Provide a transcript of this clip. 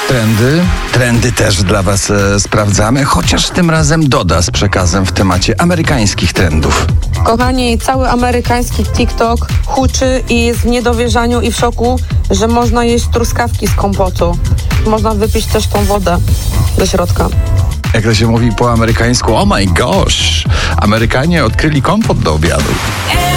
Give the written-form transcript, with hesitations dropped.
Trendy też dla Was sprawdzamy, chociaż tym razem Doda z przekazem w temacie amerykańskich trendów. Kochani, cały amerykański TikTok huczy i jest w niedowierzaniu i w szoku, że można jeść truskawki z kompotu. Można wypić też tą wodę do środka. Jak to się mówi po amerykańsku, oh my gosh, Amerykanie odkryli kompot do obiadu.